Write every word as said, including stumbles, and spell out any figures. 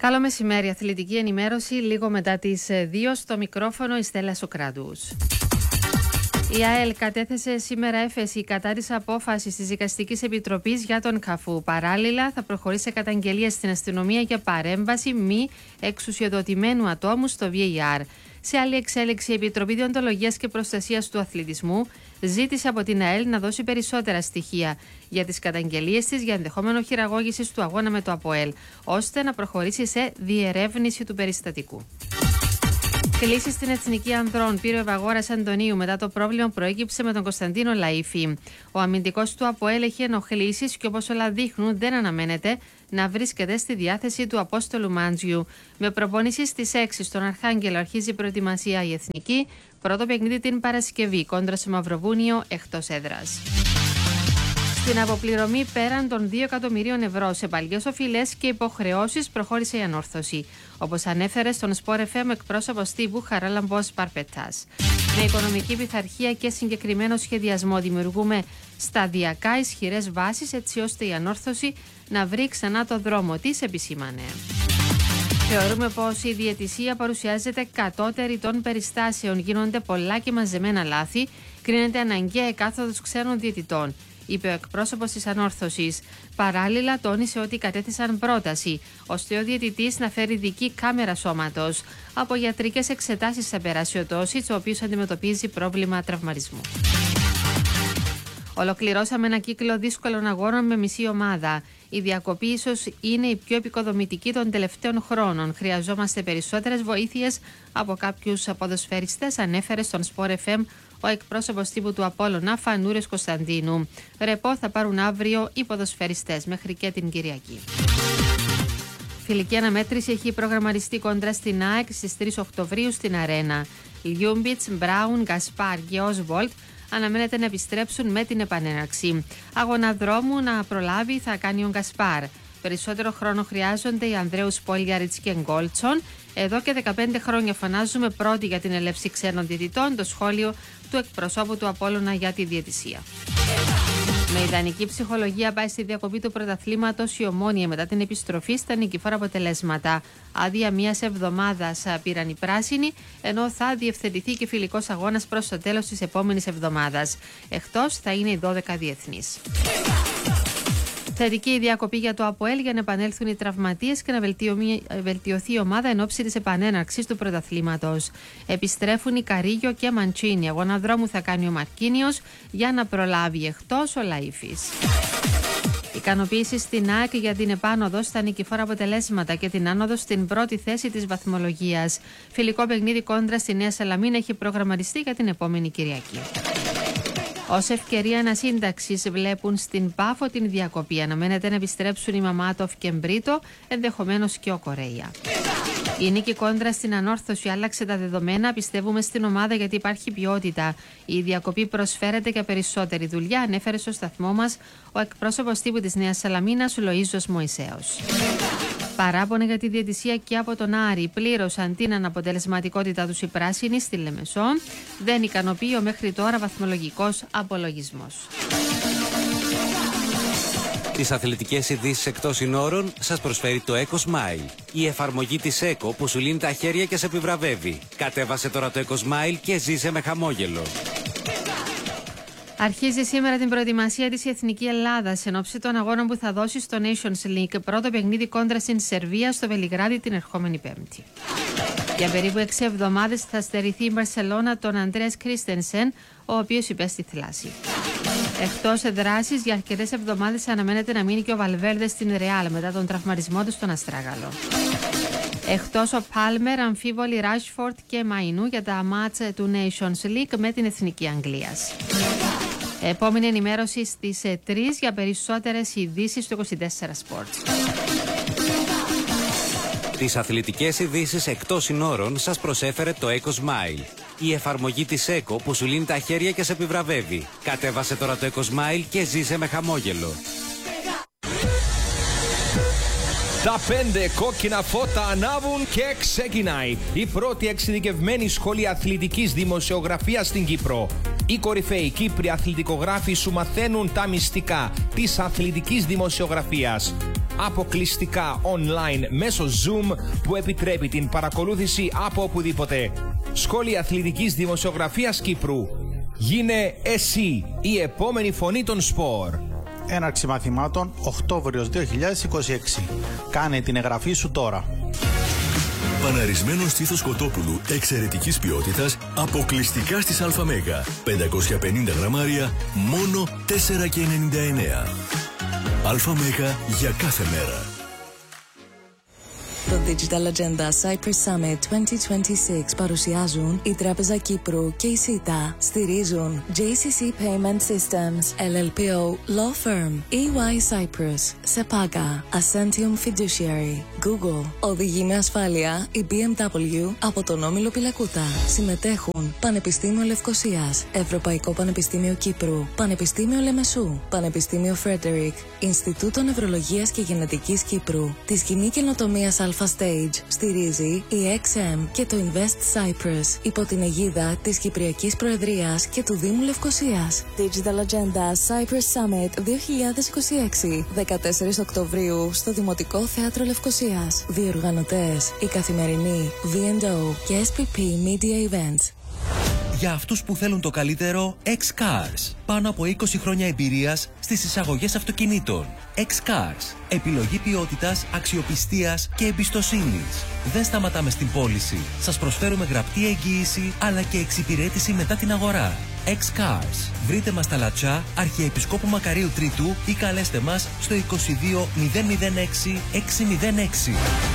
Καλό μεσημέρι, αθλητική ενημέρωση λίγο μετά τις δύο, στο μικρόφωνο η Στέλλα Σοκράτους. Η ΑΕΛ κατέθεσε σήμερα έφεση κατά της απόφασης της Δικαστικής Επιτροπής για τον Καφού. Παράλληλα, θα προχωρήσει σε καταγγελία στην αστυνομία για παρέμβαση μη εξουσιοδοτημένου ατόμου στο βι έι αρ. Σε άλλη εξέλιξη, η Επιτροπή Διοντολογίας και Προστασίας του Αθλητισμού ζήτησε από την ΑΕΛ να δώσει περισσότερα στοιχεία για τις καταγγελίες της για ενδεχόμενο χειραγώγησης του αγώνα με το ΑΠΟΕΛ, ώστε να προχωρήσει σε διερεύνηση του περιστατικού. Κλείσει στην Εθνική Ανδρών πήρε ο Ευαγόρας Αντωνίου μετά το πρόβλημα που προέκυψε με τον Κωνσταντίνο Λαΐφη. Ο αμυντικός του ΑΠΟΕΛ έχει ενοχλήσεις και όπως όλα δείχνουν δεν αναμένεται να βρίσκεται στη διάθεση του Απόστολου Μάντζιου. Με προπόνηση στις έξι στον Αρχάγγελο αρχίζει η προετοιμασία η Εθνική. Πρώτο παιχνίδι την Παρασκευή κόντρα σε Μαυροβούνιο εκτός έδρας. Στην αποπληρωμή πέραν των δύο εκατομμυρίων ευρώ σε παλιές οφειλές και υποχρεώσεις προχώρησε η ανόρθωση. Όπως ανέφερε στον Σπορ εφ εμ εκπρόσωπος τύπου Χαράλαμπος Παρπετάς. Με οικονομική πειθαρχία και συγκεκριμένο σχεδιασμό δημιουργούμε σταδιακά ισχυρές βάσεις έτσι ώστε η ανόρθωση να βρει ξανά το δρόμο της, επισήμανε. Θεωρούμε πως η διαιτησία παρουσιάζεται κατώτερη των περιστάσεων, γίνονται πολλά και μαζεμένα λάθη, κρίνεται αναγκαία εκάθοδος ξένων διαιτητών, είπε ο εκπρόσωπος της ανόρθωσης. Παράλληλα, τόνισε ότι κατέθεσαν πρόταση ώστε ο διαιτητής να φέρει δική κάμερα σώματος. Από ιατρικές εξετάσεις θα περάσει ο Τόσιτς, ο οποίος αντιμετωπίζει πρόβλημα τραυματισμού. Ολοκληρώσαμε ένα κύκλο δύσκολων αγώνων με μισή ομάδα. Η διακοπή ίσως είναι η πιο επικοδομητική των τελευταίων χρόνων. Χρειαζόμαστε περισσότερες βοήθειες από κάποιους ποδοσφαιριστές, ανέφερε στον Σπορ εφ εμ ο εκπρόσωπος τύπου του Απόλλωνα Φανούριος Κωνσταντίνου. Ρεπό θα πάρουν αύριο οι ποδοσφαιριστές μέχρι και την Κυριακή. Φιλική αναμέτρηση έχει προγραμματιστεί κόντρα στην ΑΕΚ στις τρεις Οκτωβρίου στην Αρένα. Λιούμπιτς, Μπράουν, Γκασπάρ και Όσβολτ αναμένεται να επιστρέψουν με την επανέναρξη. Αγώνα δρόμου να προλάβει θα κάνει ο Γκασπάρ. Περισσότερο χρόνο χρειάζονται οι Ανδρέους Πόλιαριτς και Γκόλτσον. Εδώ και δεκαπέντε χρόνια φανάζουμε πρώτοι για την έλευση ξένων διαιτητών, το σχόλιο του εκπροσώπου του Απόλλωνα για τη διαιτησία. Με ιδανική ψυχολογία πάει στη διακοπή του πρωταθλήματος η Ομόνοια μετά την επιστροφή στα νικηφόρα αποτελέσματα. Άδεια μιας εβδομάδας πήραν οι πράσινοι, ενώ θα διευθετηθεί και φιλικός αγώνας προς το τέλος της επόμενης εβδομάδας. Εκτός θα είναι οι δώδεκα διεθνείς. Θετική η διακοπή για το ΑΠΟΕΛ για να επανέλθουν οι τραυματίες και να βελτιωθεί η ομάδα εν ώψη της επανέναρξης του πρωταθλήματος. Επιστρέφουν οι Καρίγιο και Μαντσίνη. Αγώνα δρόμου θα κάνει ο Μαρκίνιος για να προλάβει εκτός ο Λαΐφης. Ικανοποίηση στην ΑΕΚ για την επάνωδο στα νικηφόρα αποτελέσματα και την άνοδο στην πρώτη θέση της βαθμολογίας. Φιλικό παιχνίδι κόντρα στη Νέα Σαλαμίνα έχει προγραμματιστεί για την επόμενη Κυριακή. Ως ευκαιρία ανασύνταξης βλέπουν στην Πάφο την διακοπή. Αναμένεται να επιστρέψουν οι Μαμάτοφ και Μπρίτο, ενδεχομένως και ο Κορέια. Η νίκη κόντρα στην ανόρθωση άλλαξε τα δεδομένα. Πιστεύουμε στην ομάδα γιατί υπάρχει ποιότητα. Η διακοπή προσφέρεται για περισσότερη δουλειά, ανέφερε στο σταθμό μας ο εκπρόσωπος τύπου της Νέας Σαλαμίνας, Λοΐζος Μωυσέος. Παράπονα για τη διαιτησία και από τον Άρη πλήρωσαν την αναποτελεσματικότητα τους οι πράσινοι στη Λεμεσό. Δεν ικανοποιεί ο μέχρι τώρα βαθμολογικός απολογισμός. Τις αθλητικές ειδήσεις εκτός συνόρων σας προσφέρει το EcoSmile. Η εφαρμογή της Eco που σου λύνει τα χέρια και σε επιβραβεύει. Κατέβασε τώρα το EcoSmile και ζήσε με χαμόγελο. Αρχίζει σήμερα την προετοιμασία της η Εθνική Ελλάδα εν ώψη των αγώνων που θα δώσει στο Nations League. Πρώτο παιχνίδι κόντρα στην Σερβία στο Βελιγράδι την ερχόμενη Πέμπτη. Για περίπου έξι εβδομάδες θα στερηθεί η Μπαρσελόνα τον Αντρέας Κρίστενσεν, ο οποίος υπέστη θλάση. Εκτός δράσης, για αρκετές εβδομάδες αναμένεται να μείνει και ο Βαλβέρδε στην Ρεάλ μετά τον τραυματισμό του στον Αστράγαλο. Εκτός ο Πάλμερ, αμφίβολοι Ράσφορντ και Μαϊνού για τα μάτς του Nations League με την Εθνική Αγγλίας. Επόμενη ενημέρωση στις τρεις για περισσότερες ειδήσεις του είκοσι τέσσερα Sports. Τις αθλητικές ειδήσεις εκτός συνόρων σας προσέφερε το EcoSmile. Η εφαρμογή της Eco που σου λύνει τα χέρια και σε επιβραβεύει. Κατέβασε τώρα το EcoSmile και ζήσε με χαμόγελο. Τα πέντε κόκκινα φώτα ανάβουν και ξεκινάει η πρώτη εξειδικευμένη σχολή αθλητικής δημοσιογραφίας στην Κύπρο. Οι κορυφαίοι Κύπροι αθλητικογράφοι σου μαθαίνουν τα μυστικά της αθλητικής δημοσιογραφίας. αποκλειστικά online μέσω Zoom που επιτρέπει την παρακολούθηση από οπουδήποτε. Σχολή Αθλητικής Δημοσιογραφίας Κύπρου. Γίνε εσύ η επόμενη φωνή των σπορ. Έναρξη μαθημάτων Οκτώβριος δύο χιλιάδες είκοσι έξι. Κάνε την εγγραφή σου τώρα. Παναρισμένο στήθος κοτόπουλου εξαιρετικής ποιότητας αποκλειστικά στις ΑΜΕΓΑ. πεντακόσια πενήντα γραμμάρια, μόνο τέσσερα και ενενήντα εννέα. ΑΜΕΓΑ για κάθε μέρα. Το Digital Agenda Cyprus Summit είκοσι είκοσι έξι παρουσιάζουν η Τράπεζα Κύπρου και η ΣΥΤΑ. Στηρίζουν τζέι σι σι Payment Systems, ελ ελ πι ο Law Firm, ι γουάι Cyprus, Sepaga, Ascentium Fiduciary, Google. Οδηγεί με ασφάλεια η μπι εμ ντάμπλιου από τον Όμιλο Πιλακούτα. Συμμετέχουν Πανεπιστήμιο Λευκωσίας, Ευρωπαϊκό Πανεπιστήμιο Κύπρου, Πανεπιστήμιο Λεμεσού, Πανεπιστήμιο Φρέντερικ, Ινστιτούτο Νευρολογίας και Γενετικής Κύπρου, τη Σκηνή Καινοτομίας Alpha Stage. Στηρίζει η εξ εμ και το Invest Cyprus υπό την αιγίδα της Κυπριακής Προεδρίας και του Δήμου Λευκωσίας. Digital Agenda Cyprus Summit δύο χιλιάδες είκοσι έξι, δεκατέσσερις Οκτωβρίου στο Δημοτικό Θέατρο Λευκωσίας. Διοργανωτές η Καθημερινή, βι εντ ο και ες πι πι Media Events. Για αυτούς που θέλουν το καλύτερο, X-Cars. Πάνω από είκοσι χρόνια εμπειρίας στις εισαγωγές αυτοκινήτων. X-Cars. Επιλογή ποιότητας, αξιοπιστίας και εμπιστοσύνης. Δεν σταματάμε στην πώληση. Σας προσφέρουμε γραπτή εγγύηση αλλά και εξυπηρέτηση μετά την αγορά. X-Cars. Βρείτε μας στα Λατσά, Αρχιεπισκόπου Μακαρίου Τρίτου ή καλέστε μας στο είκοσι δύο μηδέν μηδέν έξι έξι μηδέν έξι.